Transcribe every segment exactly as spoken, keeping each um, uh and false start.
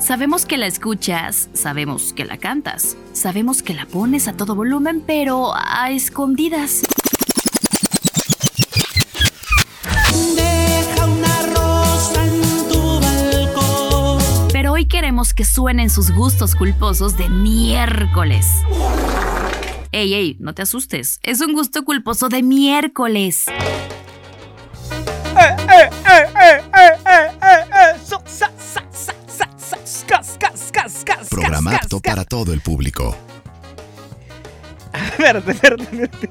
Sabemos que la escuchas, sabemos que la cantas, sabemos que la pones a todo volumen, pero a escondidas. Deja una rosa en tu balcón. Pero hoy queremos que suenen sus gustos culposos de miércoles. Ey, ey, no te asustes, es un gusto culposo de miércoles. Eh, eh, eh, eh, eh, eh, eh, so, sa, sa, sa, sa, sa, cas, cas, cas, cas, Programa cas, apto cas. para todo el público. Espérate, espérate, espérate.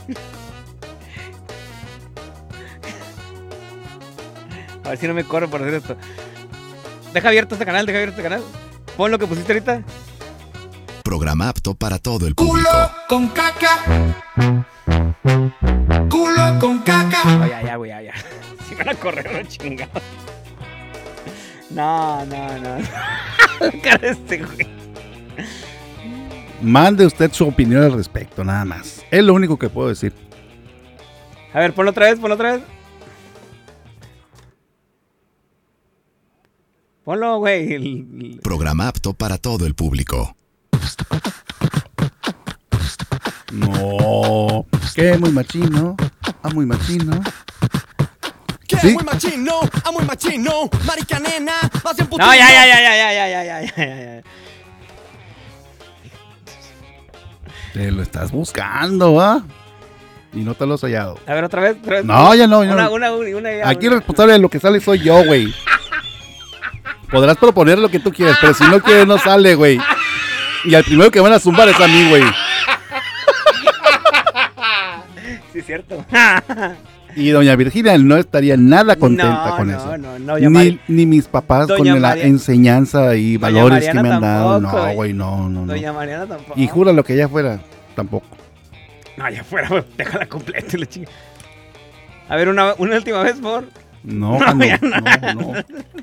A ver si no me corro por hacer esto. Deja abierto este canal, deja abierto este canal. Pon lo que pusiste ahorita. Programa apto para todo el público. Culo con caca. Culo con caca. Oh, ya, ya, güey, ya, ya. Si van a correr, no chingado. No, no, no. La cara de este, güey. Mande usted su opinión al respecto, nada más. Es lo único que puedo decir. A ver, ponlo otra vez, ponlo otra vez. Ponlo, güey. el- Programa apto para todo el público. No. ¿Qué? Muy machino. Ah, muy machino. Que ¿Sí? muy machino, ah muy machino, marica nena, más en putino. No, ya, ya, ya, ya, ya, ya, ya, ya, ya, ya. Te lo estás buscando, ¿ah? Y no te lo has hallado. A ver, otra vez, otra vez. No, ya no, ya Una, no. una, una, una, ya, Aquí el una. responsable de lo que sale soy yo, güey. Podrás proponer lo que tú quieras, pero si no quieres, no sale, güey. Y al primero que van a zumbar es a mí, güey. Sí, es cierto. Y doña Virginia no estaría nada contenta No, con no, eso. no, no, doña ni, Mari- ni mis papás Doña con la María- enseñanza y Doña valores que Mariana me han dado. tampoco, No, güey. güey, no, no, no. Doña Mariana tampoco. Y jura lo que ella fuera, tampoco. No, ya fuera, güey. Déjala completa y la chinga. A ver, una, una última vez, por. No, No, no, ya no, no.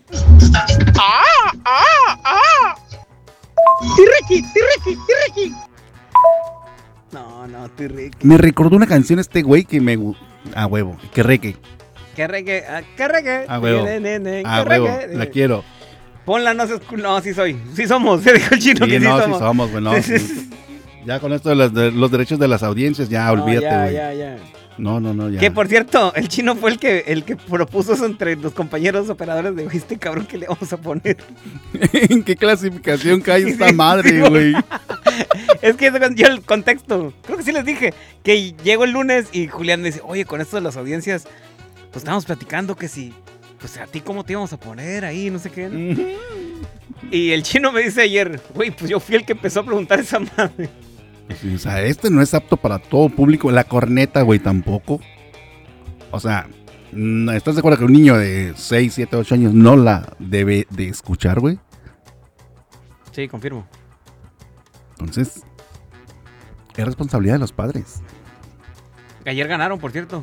No, no, estoy rico. Me recordó una canción este güey que me... gu- A huevo, que reque. ¿Qué reggae? ah, ¿Qué reggae? A huevo. Ne, ne, ne, A ¿qué huevo, reggae? la quiero. Ponla, no seas cu- No, sí soy. Sí somos. Se dijo el chino Sí, que sí no, sí somos. somos, güey, no, Sí, sí, sí. sí. Ya con esto de, las- de los derechos de las audiencias, ya No, olvídate, ya, güey. ya, ya. No, no, no, ya. Que por cierto, el chino fue el que el que propuso eso entre los compañeros operadores de "Güey, este cabrón que le vamos a poner". ¿En qué clasificación cae esta Sí, madre, sí, güey? Es que yo el contexto, creo que sí les dije, que llegó el lunes y Julián me dice, oye, con esto de las audiencias, pues estábamos platicando que si, pues a ti cómo te íbamos a poner ahí, no sé qué. ¿no? Y el chino me dice ayer, güey, pues yo fui el que empezó a preguntar esa madre. Sí, o sea, este no es apto para todo público. La corneta, güey, tampoco. O sea, mm, ¿estás de acuerdo que un niño de seis, siete, ocho años no la debe de escuchar, güey? Sí, confirmo. Entonces, es responsabilidad de los padres. Ayer ganaron, por cierto.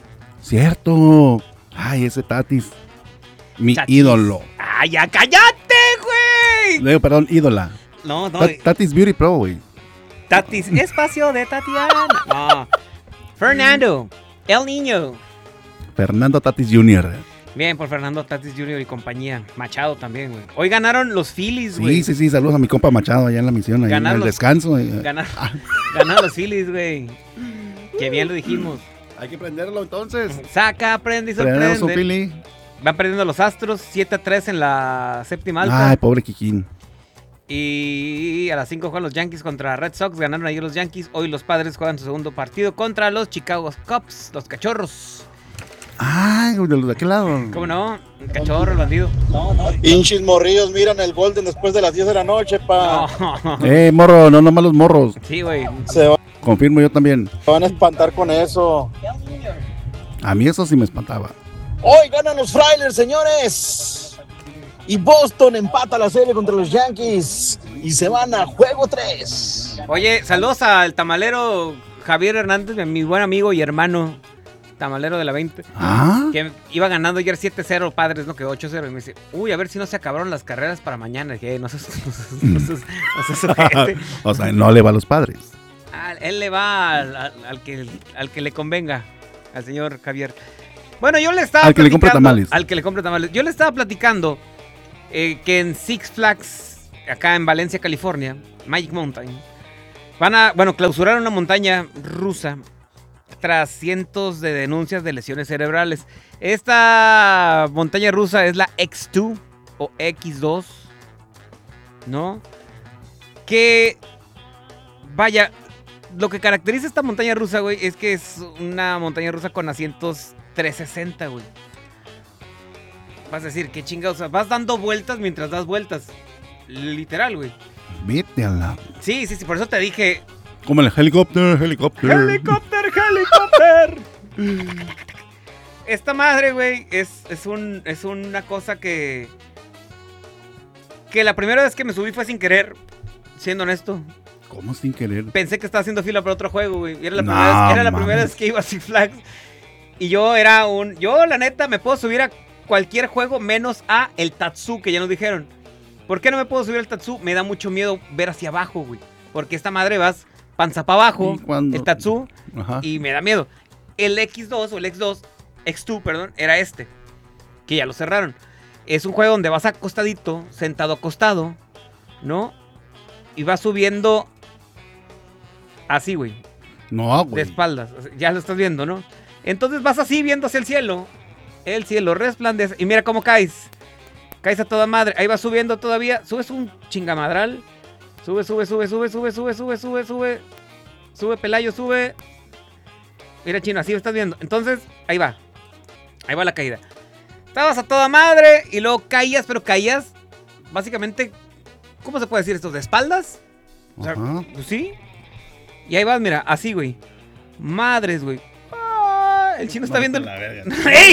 Cierto. Ay, ese Tatis. Mi Tatis. ídolo. ¡Ay, ya cállate, güey! Digo, perdón, ídola. No, no, Ta- Tatis Beauty Pro, güey. Tatis, espacio de Tatiana. No. Fernando, el niño. Fernando Tatis junior Bien, por Fernando Tatis junior y compañía. Machado también, güey. Hoy ganaron los Phillies, güey. Sí, sí, sí. Saludos a mi compa Machado allá en la misión, ahí en Ganaron el los- descanso. eh. Ganaron, ganaron los Phillies, güey. Que bien lo dijimos. Hay que prenderlo entonces. Saca, aprende y Prendemos un sorprende. Philly. Van perdiendo los Astros siete a tres en la séptima alta. Ay, pobre Kikín. Y a las cinco juegan los Yankees contra Red Sox. Ganaron ayer los Yankees. Hoy los Padres juegan su segundo partido contra los Chicago Cubs, los Cachorros. Ay, de los de aquel lado. ¿Cómo no? El cachorro, el bandido. Hinchis morrillos miran el Golden después de las diez de la noche, pa. No. Eh, morro, no nomás los morros. Sí, güey. Se va- Confirmo yo también. van a espantar con eso. A mí eso sí me espantaba. Hoy ganan los Frailers, señores. Y Boston empata la serie contra los Yankees. Y se van a juego tres. Oye, saludos al tamalero Javier Hernández, mi buen amigo y hermano. Tamalero de la veinte. Ah, Que iba ganando ayer siete cero Padres, no que ocho cero. Y me dice, uy, a ver si no se acabaron las carreras para mañana. Y dije, no seas, no seas, no seas, no seas ojete. o sea, no le va a los padres. Ah, él le va al, al- al que, al que le convenga, al señor Javier. Bueno, yo le estaba Al que le compre platicando- tamales. Al que le compre tamales. Yo le estaba platicando eh, que en Six Flags acá en Valencia, California, Magic Mountain, van a, bueno, clausuraron una montaña rusa tras cientos de denuncias de lesiones cerebrales. Esta montaña rusa es la X dos o X dos, ¿no? Que, vaya, lo que caracteriza esta montaña rusa, güey, es que es una montaña rusa con asientos trescientos sesenta, güey. Vas a decir, qué chingados, o sea, vas dando vueltas mientras das vueltas. Literal, güey. Vete a la... Sí, sí, sí, por eso te dije... Como el helicóptero, helicóptero. ¡Helicóptero, helicóptero! Esta madre, güey, es, es, un, es una cosa que... Que la primera vez que me subí fue sin querer, siendo honesto. ¿Cómo sin querer? Pensé que estaba haciendo fila para otro juego, güey. Era la, No, primera, vez, era la mames. primera vez que iba a Six Flags. Y yo era un... Yo, la neta, me puedo subir a cualquier juego menos a el Tatsu, que ya nos dijeron. ¿Por qué no me puedo subir al Tatsu? Me da mucho miedo ver hacia abajo, güey. Porque esta madre vas panza para abajo, ¿Y cuándo? el Tatsu, Ajá. y me da miedo. El X dos o el X dos, X dos, perdón, era este. Que ya lo cerraron. Es un juego donde vas acostadito, sentado acostado, ¿no? Y vas subiendo así, güey. No, De güey. espaldas. O sea, ya lo estás viendo, ¿no? Entonces vas así viendo hacia el cielo. El cielo resplandece. Y mira cómo caes. Caes a toda madre. Ahí vas subiendo todavía. Subes un chingamadral. Sube, sube, sube, sube, sube, sube, sube, sube, sube. Sube, Pelayo, sube. Mira, chino, así lo estás viendo. Entonces, ahí va. Ahí va la caída. Estabas a toda madre y luego caías, pero caías básicamente, ¿cómo se puede decir esto? ¿De espaldas? O sea, Ajá. pues sí. Y ahí vas, mira, así, güey. Madres, güey. Ah, el chino está viendo el... La verga. ¡Ey!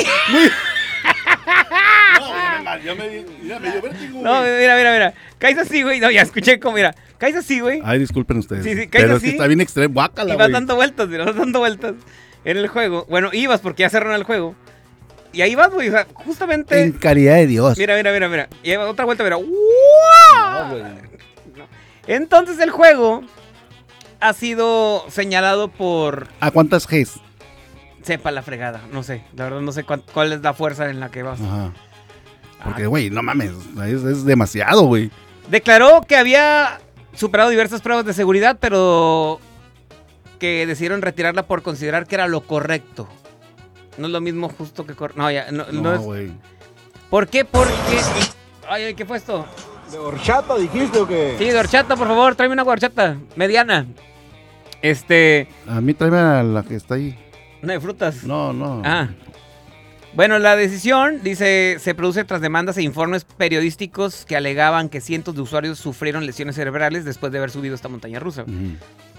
No, ya me mal, ya me, ya me dio vértigo, No, güey. mira, mira, mira. Caes así, güey. No, ya escuché cómo, mira. Caes así, güey. Ay, disculpen ustedes. Sí, sí, caes pero así. es que está bien extremo. Guácala, Y vas güey. dando vueltas, mira, vas dando vueltas en el juego. Bueno, ibas porque ya cerraron el juego. Y ahí vas, güey. O sea, justamente... En caridad de Dios. Mira, mira, mira, mira. Y ahí va otra vuelta, mira. No, ¡Wow! güey. Entonces el juego ha sido señalado por... ¿A cuántas Gs? Sepa la fregada, no sé. La verdad no sé cuán- cuál es la fuerza en la que vas. Ajá. Porque, güey, no mames. Es, es demasiado, güey. Declaró que había superado diversas pruebas de seguridad, pero que decidieron retirarla por considerar que era lo correcto. No es lo mismo justo que... cor- No, ya, no, no No, es... güey. ¿Por qué? Porque... Ay, ay, ¿qué fue esto? ¿De horchata dijiste o qué? Sí, de horchata, por favor, tráeme una horchata mediana. Este... A mí tráeme a la que está ahí. Una de frutas. No, no. Ah. Bueno, la decisión, dice, se produce tras demandas e informes periodísticos que alegaban que cientos de usuarios sufrieron lesiones cerebrales después de haber subido esta montaña rusa. Ujú.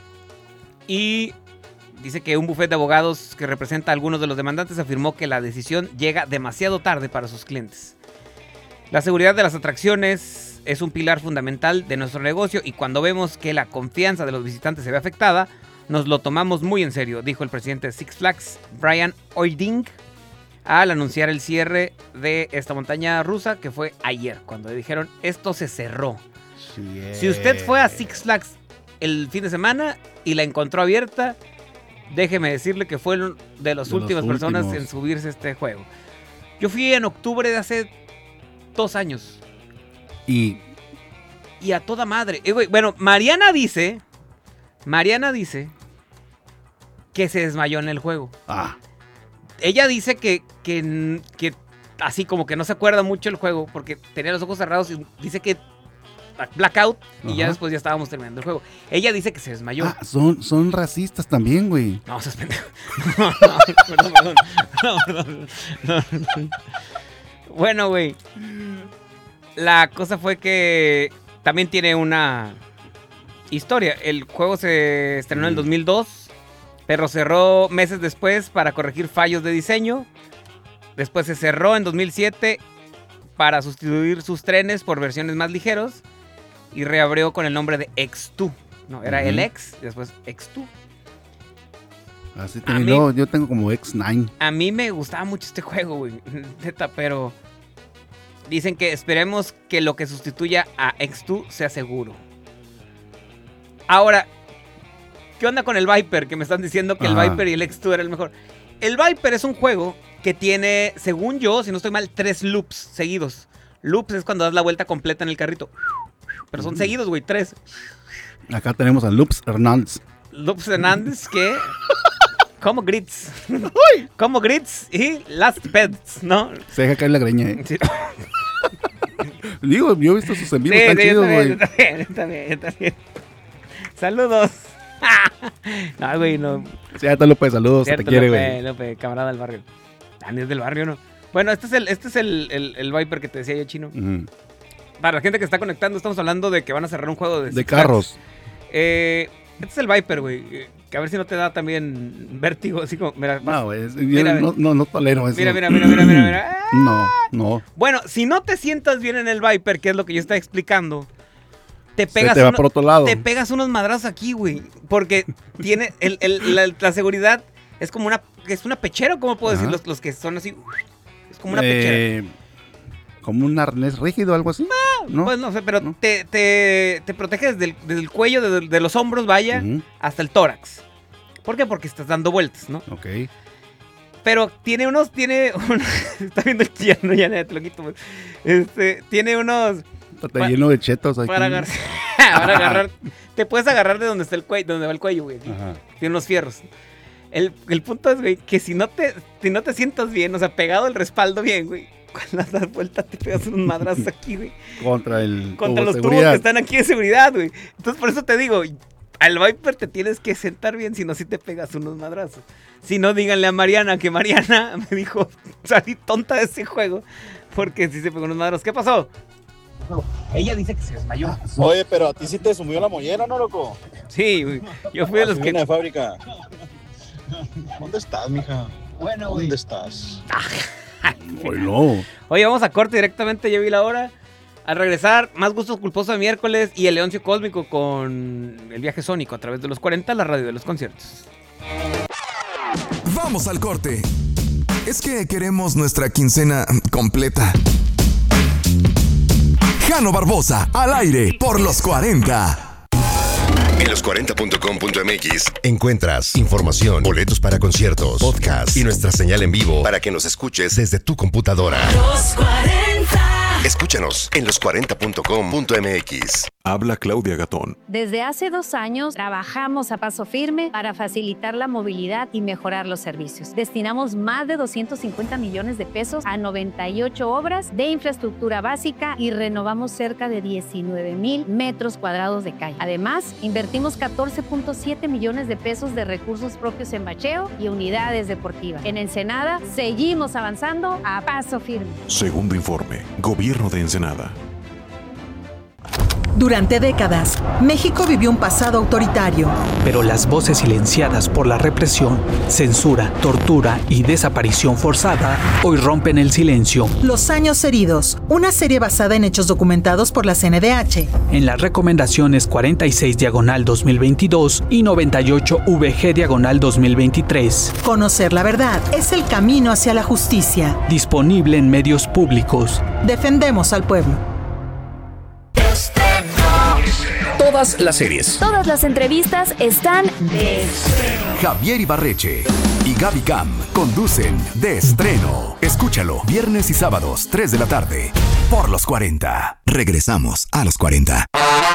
Y dice que un bufete de abogados que representa a algunos de los demandantes afirmó que la decisión llega demasiado tarde para sus clientes. La seguridad de las atracciones es un pilar fundamental de nuestro negocio y cuando vemos que la confianza de los visitantes se ve afectada, nos lo tomamos muy en serio, dijo el presidente de Six Flags, Brian Oiding, al anunciar el cierre de esta montaña rusa, que fue ayer, cuando le dijeron, esto se cerró. Sí, Si usted fue a Six Flags el fin de semana y la encontró abierta, déjeme decirle que fue de las De los últimas personas últimos. en subirse a este juego. Yo fui en octubre de hace dos años. Y Y a toda madre. Eh, güey, bueno, Mariana dice, Mariana dice que se desmayó en el juego. ah, Ella dice que, que, que así como que no se acuerda mucho el juego porque tenía los ojos cerrados y dice que blackout y ya Ajá. después ya estábamos terminando el juego. Ella dice que se desmayó. ah, son, son racistas también, güey. No, seas pendejo. No, no, perdón, perdón. No, perdón. No, no. Bueno, güey. La cosa fue que también tiene una historia. El juego se estrenó en el dos mil dos, pero cerró meses después para corregir fallos de diseño. Después se cerró en dos mil siete para sustituir sus trenes por versiones más ligeros y reabrió con el nombre de X dos. No, era Ujú. el X y después X dos. Así A tengo, mí- yo, yo tengo como X nueve. A mí me gustaba mucho este juego, güey. Neta, pero dicen que esperemos que lo que sustituya a X dos sea seguro. Ahora, ¿qué onda con el Viper? Que me están diciendo que Ajá. el Viper y el X dos era el mejor. El Viper es un juego que tiene, según yo, si no estoy mal, tres loops seguidos. Loops es cuando das la vuelta completa en el carrito. Pero son seguidos, güey, tres. Acá tenemos a Loops Hernández. Loops Hernández, que... Como Grits. Como Grits y Last Pets, ¿no? Se deja caer la greña, ¿eh? Sí. Digo, yo he visto sus en vivos Sí, tan sí, chidos, yo güey. también, yo también, yo también. Saludos. No, güey, no. Cierto, López, saludos, Cierto, te quiere, López, güey. López, camarada del barrio. Ah, ni es del barrio, ¿no? Bueno, este es el, este es el, el, el Viper que te decía yo, Chino. Ujú. Para la gente que está conectando, estamos hablando de que van a cerrar un juego de... De carros. Eh, este es el Viper, güey. eh, Que a ver si no te da también vértigo, así como... Mira, No, güey, es- yo Mira, no, no, no tolero eso. mira, mira, mira, mira, mira, mira. Ah. No, no. Bueno, si no te sientas bien en el Viper, que es lo que yo estaba explicando, te Se pegas, te va uno- por otro lado. te pegas unos madrazos aquí, güey. Porque tiene el, el- la, la seguridad es como una, es una pechera, ¿cómo puedo decir? Ajá. Los, los que son así, es como una pechera. Eh, como un arnés rígido, algo así. ¿No? Pues no sé, pero ¿No? te, te, te protege desde el, desde el cuello, de, de los hombros, vaya, Ujú. hasta el tórax. ¿Por qué? Porque estás dando vueltas, ¿no? Ok. Pero tiene unos, tiene un, está viendo el chillano, ya te lo quito, güey. Este, tiene unos, Está Pa- lleno de chetos aquí. para agarrar, para agarrar, te puedes agarrar de donde está el cuello, donde va el cuello, güey. Ajá. Tiene unos fierros. El, el punto es, güey, que si no te, si no te sientas bien, o sea, pegado el respaldo bien, güey, cuando das vueltas te pegas unos madrazos aquí, güey. Contra el Contra tubo los de tubos seguridad. que están aquí de seguridad, güey. Entonces, por eso te digo, al Viper te tienes que sentar bien, si no, si te pegas unos madrazos. Si no, díganle a Mariana, que Mariana me dijo, salí tonta de ese juego, porque si se pegó unos madrazos. ¿Qué pasó? Ella dice que se desmayó. Oye, pero a ti sí te sumió la mollera, ¿no, loco? Sí, güey. Yo fui de los Viene que... de fábrica. ¿Dónde estás, mija? Bueno, ¿dónde estás? Ay, no. Oye, vamos a corte directamente, ya vi la hora. Al regresar, más gustos culposos de miércoles y el Leoncio Cósmico con el viaje sónico a través de los cuarenta, la radio de los conciertos. Vamos al corte. Es que queremos nuestra quincena completa. Jano Barbosa, al aire por los cuarenta. En los cuarenta punto com punto m x encuentras información, boletos para conciertos, podcast y nuestra señal en vivo para que nos escuches desde tu computadora. Los cuarenta. Escúchanos en los cuarenta punto com punto m x. Habla Claudia Gatón. Desde hace dos años trabajamos a paso firme para facilitar la movilidad y mejorar los servicios. Destinamos más de doscientos cincuenta millones de pesos a noventa y ocho obras de infraestructura básica y renovamos cerca de diecinueve mil metros cuadrados de calle. Además, invertimos catorce punto siete millones de pesos de recursos propios en bacheo y unidades deportivas. En Ensenada, seguimos avanzando a paso firme. Segundo informe. Gobierno de Ensenada. Durante décadas, México vivió un pasado autoritario. Pero las voces silenciadas por la represión, censura, tortura y desaparición forzada hoy rompen el silencio. Los años heridos, una serie basada en hechos documentados por la C N D H. En las recomendaciones cuarenta y seis diagonal dos mil veintidós y noventa y ocho V G diagonal dos mil veintitrés. Conocer la verdad es el camino hacia la justicia. Disponible en medios públicos. Defendemos al pueblo. Todas las series, Todas las entrevistas están de Javier Ibarreche y Gaby Cam conducen De Estreno. Escúchalo viernes y sábados, tres de la tarde, por los cuarenta. Regresamos a los cuarenta.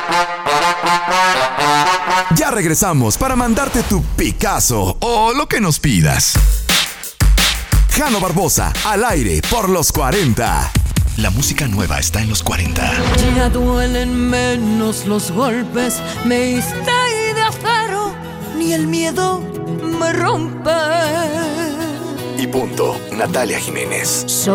Ya regresamos para mandarte tu Picasso o lo que nos pidas. Jano Barbosa, al aire por los cuarenta. La música nueva está en los cuarenta. Ya duelen menos los golpes, me diste de acero, ni el miedo me rompe. Y punto. Natalia Jiménez.